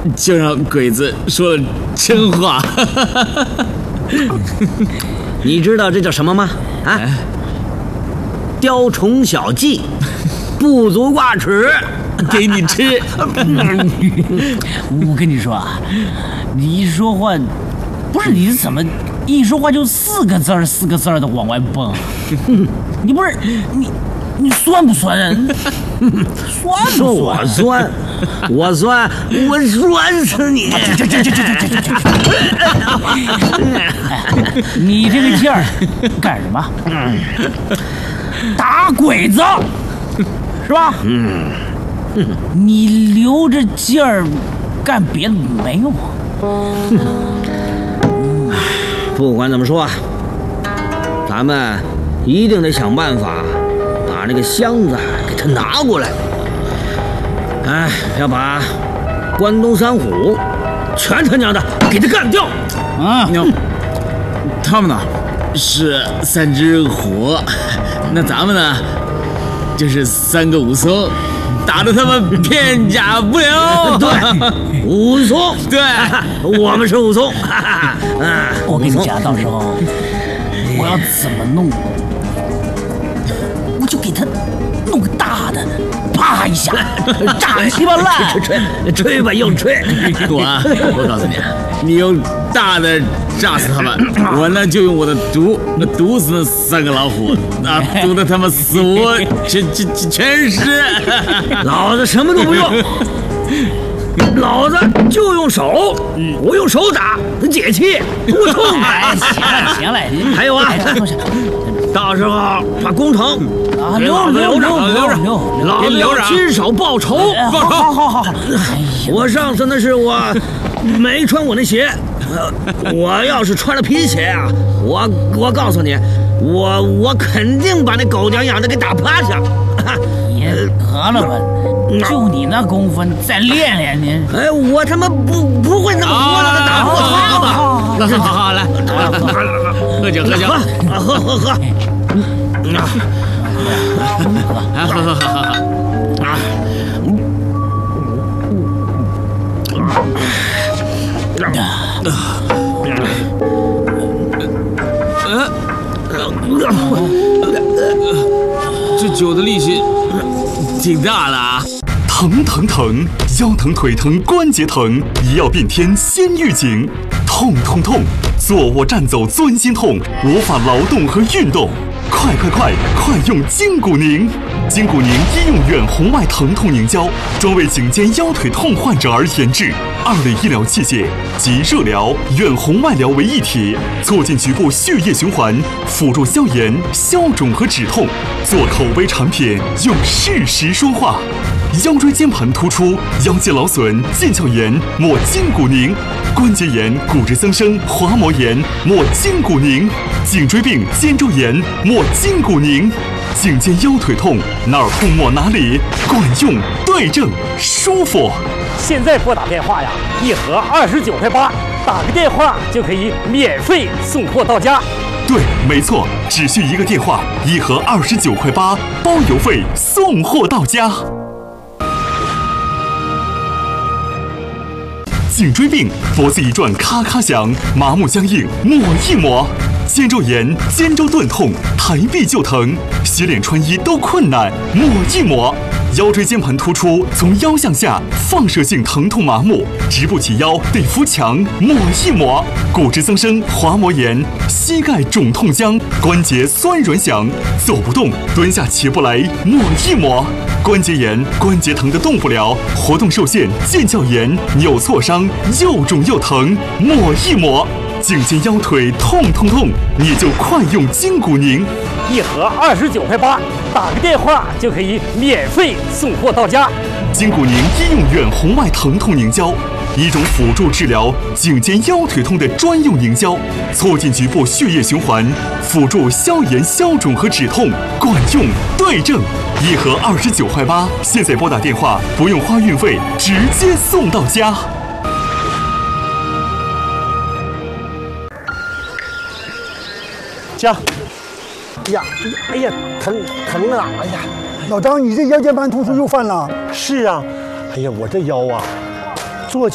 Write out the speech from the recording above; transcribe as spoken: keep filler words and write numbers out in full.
就让鬼子说了真话。 你知道这叫什么吗？啊，雕虫小技，不足挂齿。 给你吃。 我跟你说啊，你一说话，不是你怎么一说话就四个字儿四个字儿的往外蹦？你不是你你酸不酸啊？酸不酸？ 说我酸，我酸，我酸死你！ 这这这这这这这这！你这个劲儿干什么？打鬼子是吧？嗯。你留着劲儿干别的没用。 不管怎么说，咱们一定得想办法把那个箱子给他拿过来。哎，要把关东三虎全他娘的给他干掉！ 啊， 他们呢是三只虎，那咱们呢就是三个武松。打得他们片甲不留。 对，武松， 对， 我们是武松。 我跟你讲，到时候我要怎么弄，我就给他弄个大的，啪一下，炸鸡巴烂， 吹吹吹，吹吧又吹。 我啊，我告诉你，你用大的炸死他们，我呢就用我的毒，那毒死那三个老虎，啊，毒得他们死无全全全尸。 老子什么都不用，老子就用手，我用手打，解气，不痛快。 行了行了， 还有啊，到时候把工程啊留留留留着， 老子要亲手报仇， 报仇。好好好好。 我上次那是我没穿我那鞋。我要是穿了皮鞋啊，我我告诉你，我我肯定把那狗娘养的给打趴下。 也得了吧，就你那功夫，再练练你。 哎，我他妈不不会那么活的打不过他吧？ 那好好好，来，喝酒喝酒， 喝喝喝。 啊，喝喝喝喝喝。啊。这酒的力气挺大的啊！ 疼疼疼，腰疼腿疼关节疼，医药变天先预警。痛痛痛，坐卧站走钻心痛，无法劳动和运动。快快快，快用筋骨宁！筋骨宁医用远红外疼痛凝胶，专为颈肩腰腿痛患者而研制。二类医疗器械集热疗、远红外疗为一体，促进局部血液循环，辅助消炎、消肿和止痛。做口碑产品，用事实说话。腰椎间盘突出、腰间劳损、腱鞘炎，抹筋骨宁；关节炎、骨质增生、滑膜炎，抹筋骨宁；颈椎病、肩周炎，抹筋骨宁；颈肩腰腿痛，哪儿痛抹哪里，管用、对症、舒服。 现在拨打电话呀，一盒二十九块八，打个电话就可以免费送货到家。 对，没错，只需一个电话，一盒二十九块八，包邮费，送货到家。颈椎病，脖子一转咔咔响，麻木僵硬，抹一抹；肩周炎、肩周钝痛，抬臂就疼，洗脸穿衣都困难，抹一抹；腰椎间盘突出，从腰向下，放射性疼痛麻木，直不起腰，得扶墙，抹一抹；骨质增生、滑膜炎，膝盖肿痛僵，关节酸软响，走不动，蹲下起不来，抹一抹；关节炎、关节疼得动不了，活动受限，腱鞘炎、扭挫伤，又肿又疼，抹一抹；颈肩腰腿痛痛痛，你就快用筋骨宁。 一盒二十九块八，打个电话就可以免费送货到家。 筋骨宁医用远红外疼痛凝胶，一种辅助治疗颈肩腰腿痛的专用凝胶，促进局部血液循环，辅助消炎消肿和止痛，管用对症。一盒二十九块八，现在拨打电话不用花运费，直接送到家。 行。哎呀，哎呀，疼疼啊！哎呀， 老张，你这腰间盘突出又犯了。 是啊，哎呀，我这腰啊，